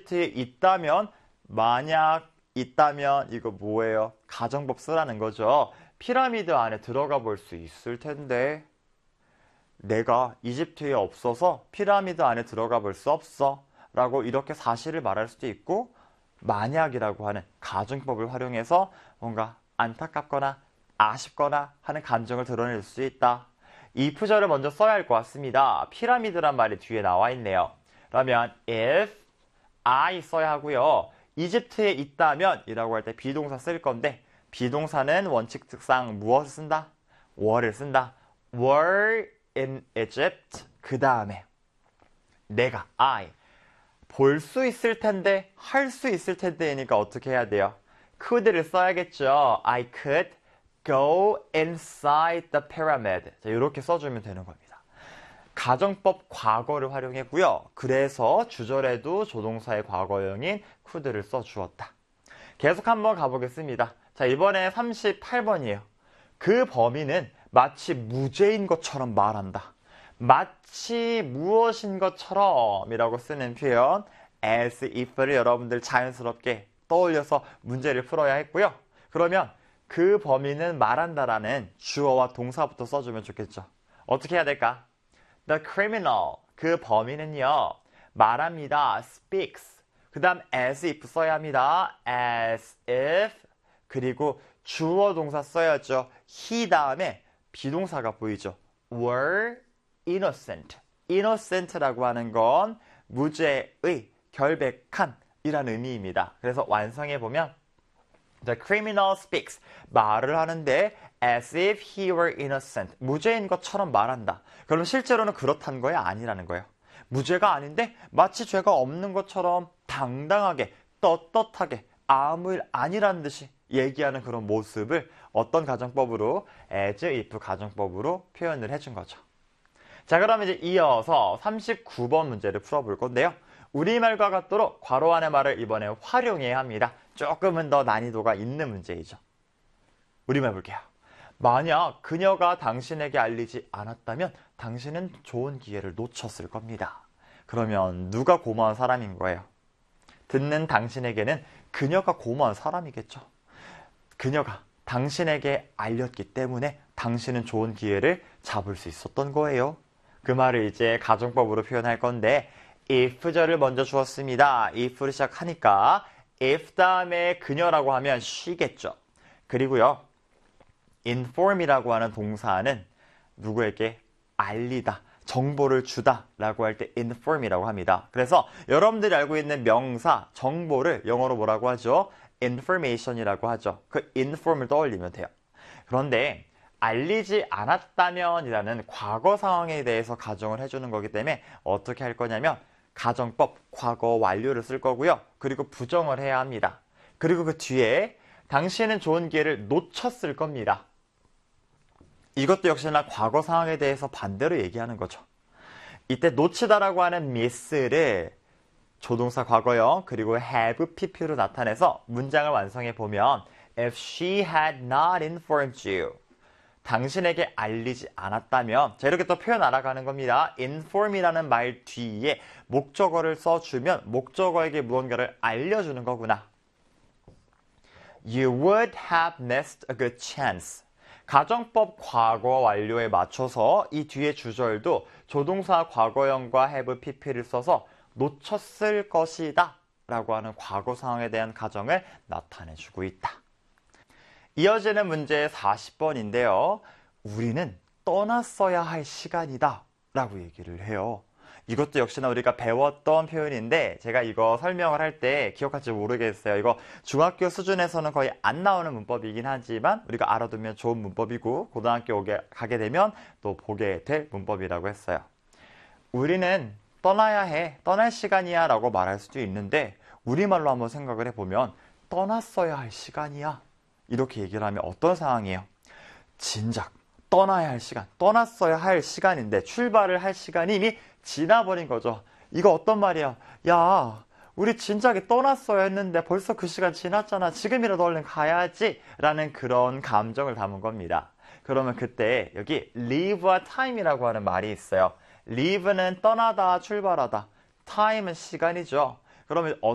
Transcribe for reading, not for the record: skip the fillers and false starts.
이집트에 있다면, 만약 있다면 이거 뭐예요? 가정법 쓰라는 거죠. 피라미드 안에 들어가 볼 수 있을 텐데 내가 이집트에 없어서 피라미드 안에 들어가 볼 수 없어 라고 이렇게 사실을 말할 수도 있고, 만약이라고 하는 가정법을 활용해서 뭔가 안타깝거나 아쉽거나 하는 감정을 드러낼 수 있다. if절을 먼저 써야 할 것 같습니다. 피라미드란 말이 뒤에 나와 있네요. 그러면 if I 써야 하고요. 이집트에 있다면 이라고 할 때 비동사 쓸 건데, 비동사는 원칙 특상 무엇을 쓴다? were를 쓴다. were in Egypt. 그 다음에 내가 I 볼 수 있을 텐데, 할 수 있을 텐데니까 어떻게 해야 돼요? could를 써야겠죠. I could go inside the pyramid. 자, 이렇게 써주면 되는 겁니다. 가정법 과거를 활용했고요. 그래서 주절에도 조동사의 과거형인 could를 써주었다. 계속 한번 가보겠습니다. 자, 이번에 38번이에요. 그 범인은 마치 무죄인 것처럼 말한다. 마치 무엇인 것처럼 이라고 쓰는 표현 as if를 여러분들 자연스럽게 떠올려서 문제를 풀어야 했고요. 그러면 그 범인은 말한다라는 주어와 동사부터 써주면 좋겠죠. 어떻게 해야 될까? The criminal, 그 범인은요, 말합니다. speaks. 그 다음 as if 써야 합니다. as if. 그리고 주어 동사 써야죠. he 다음에 비동사가 보이죠. were innocent. innocent라고 하는 건 무죄의, 결백한 이라는 의미입니다. 그래서 완성해 보면 The criminal speaks. 말을 하는데 as if he were innocent. 무죄인 것처럼 말한다. 그럼 실제로는 그렇다는 거야? 아니라는 거예요. 무죄가 아닌데 마치 죄가 없는 것처럼 당당하게, 떳떳하게 아무 일 아니라는 듯이 얘기하는 그런 모습을 어떤 가정법으로? as if 가정법으로 표현을 해준 거죠. 자, 그럼 이제 이어서 39번 문제를 풀어볼 건데요. 우리말과 같도록 괄호 안의 말을 이번에 활용해야 합니다. 조금은 더 난이도가 있는 문제이죠. 우리말 볼게요. 만약 그녀가 당신에게 알리지 않았다면 당신은 좋은 기회를 놓쳤을 겁니다. 그러면 누가 고마운 사람인 거예요? 듣는 당신에게는 그녀가 고마운 사람이겠죠. 그녀가 당신에게 알렸기 때문에 당신은 좋은 기회를 잡을 수 있었던 거예요. 그 말을 이제 가정법으로 표현할 건데, if절을 먼저 주었습니다. if를 시작하니까 if 다음에 그녀라고 하면 she겠죠. 그리고요, inform이라고 하는 동사는 누구에게 알리다, 정보를 주다 라고 할 때 inform이라고 합니다. 그래서 여러분들이 알고 있는 명사, 정보를 영어로 뭐라고 하죠? information이라고 하죠. 그 inform을 떠올리면 돼요. 그런데 알리지 않았다면 이라는 과거 상황에 대해서 가정을 해주는 거기 때문에 어떻게 할 거냐면 가정법 과거 완료를 쓸 거고요. 그리고 부정을 해야 합니다. 그리고 그 뒤에 당신은 좋은 기회를 놓쳤을 겁니다. 이것도 역시나 과거 상황에 대해서 반대로 얘기하는 거죠. 이때 놓치다라고 하는 miss를 조동사 과거형 그리고 have pp로 나타내서 문장을 완성해 보면 If she had not informed you, 당신에게 알리지 않았다면, 자, 이렇게 또 표현 알아가는 겁니다. inform이라는 말 뒤에 목적어를 써주면 목적어에게 무언가를 알려주는 거구나. You would have missed a good chance. 가정법 과거 완료에 맞춰서 이 뒤에 주절도 조동사 과거형과 have pp를 써서 놓쳤을 것이다 라고 하는 과거 상황에 대한 가정을 나타내주고 있다. 이어지는 문제 40번인데요. 우리는 떠났어야 할 시간이다 라고 얘기를 해요. 이것도 역시나 우리가 배웠던 표현인데 제가 이거 설명을 할 때 기억할지 모르겠어요. 이거 중학교 수준에서는 거의 안 나오는 문법이긴 하지만 우리가 알아두면 좋은 문법이고 고등학교 가게 되면 또 보게 될 문법이라고 했어요. 우리는 떠나야 해, 떠날 시간이야 라고 말할 수도 있는데 우리말로 한번 생각을 해보면 떠났어야 할 시간이야 이렇게 얘기를 하면 어떤 상황이에요? 진작 떠나야 할 시간, 떠났어야 할 시간인데 출발을 할 시간이 이미 지나버린 거죠. 이거 어떤 말이야? 야, 우리 진작에 떠났어야 했는데 벌써 그 시간 지났잖아. 지금이라도 얼른 가야지 라는 그런 감정을 담은 겁니다. 그러면 그때 여기 leave와 time이라고 하는 말이 있어요. leave는 떠나다, 출발하다. time은 시간이죠. 그러면